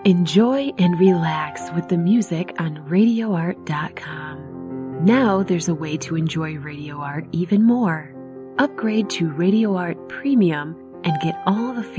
Enjoy and relax with the music on RadioArt.com. Now there's a way to enjoy Radio Art even more. Upgrade to Radio Art Premium and get all the